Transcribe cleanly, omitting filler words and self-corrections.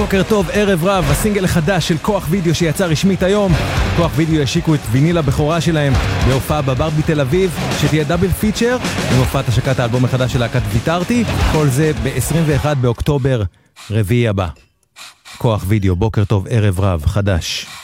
בוקר טוב, ערב רב, הסינגל החדש של כוח וידאו שיצא רשמית היום. כוח וידאו ישיקו את ויניל הבכורה שלהם בהופעה בברבי תל אביב, שתהיה דאבל פיצ'ר עם הופעת השקת האלבום החדש של להקת ויתרתי. כל זה ב-21 באוקטובר, רביעי הבא. כוח וידאו, בוקר טוב, ערב רב, חדש.